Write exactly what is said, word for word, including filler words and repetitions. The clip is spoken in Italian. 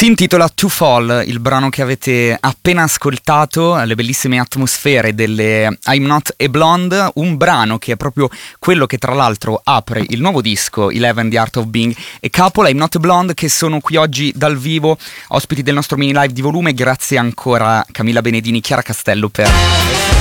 Si intitola To Fall, il brano che avete appena ascoltato, le bellissime atmosfere delle I'm Not a Blonde, un brano che è proprio quello che tra l'altro apre il nuovo disco Eleven The Art of Being a Couple. I'm Not a Blonde che sono qui oggi dal vivo, ospiti del nostro mini live di volume. Grazie ancora Camilla Benedini, Chiara Castello per